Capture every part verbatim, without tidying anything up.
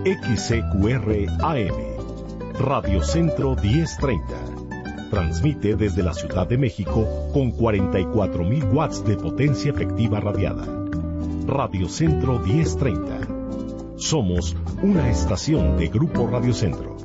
X C Q R A M, Radio Centro diez treinta. Transmite desde la Ciudad de México con cuarenta y cuatro mil watts de potencia efectiva radiada. Radio Centro diez treinta. Somos una estación de Grupo Radio Centro.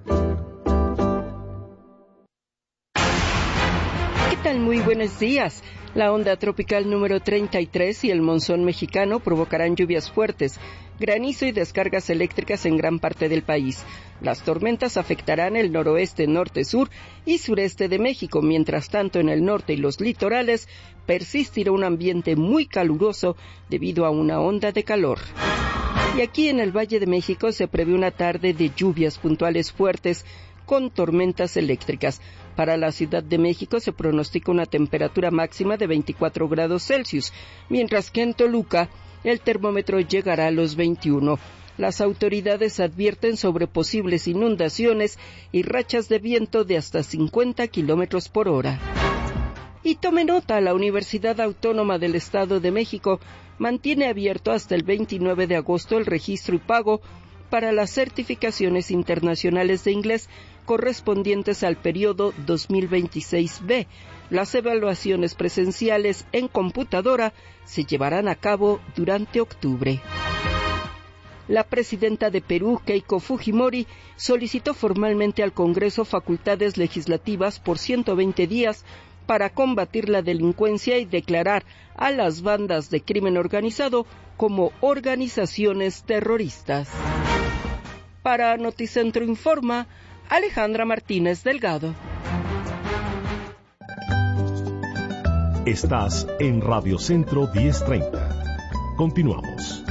¿Qué tal? Muy buenos días. La onda tropical número treinta y tres y el monzón mexicano provocarán lluvias fuertes, granizo y descargas eléctricas en gran parte del país. Las tormentas afectarán el noroeste, norte, sur y sureste de México. Mientras tanto, en el norte y los litorales persistirá un ambiente muy caluroso debido a una onda de calor. Y aquí en el Valle de México se prevé una tarde de lluvias puntuales fuertes con tormentas eléctricas. Para la Ciudad de México se pronostica una temperatura máxima de veinticuatro grados Celsius, mientras que en Toluca el termómetro llegará a los veintiuno. Las autoridades advierten sobre posibles inundaciones y rachas de viento de hasta cincuenta kilómetros por hora. Y tome nota, la Universidad Autónoma del Estado de México mantiene abierto hasta el veintinueve de agosto el registro y pago para las certificaciones internacionales de inglés correspondientes al periodo dos mil veintiséis be. Las evaluaciones presenciales en computadora se llevarán a cabo durante octubre. La presidenta de Perú, Keiko Fujimori, solicitó formalmente al Congreso facultades legislativas por ciento veinte días para combatir la delincuencia y declarar a las bandas de crimen organizado como organizaciones terroristas. Para Noticentro Informa, Alejandra Martínez Delgado. Estás en Radio Centro diez treinta. Continuamos.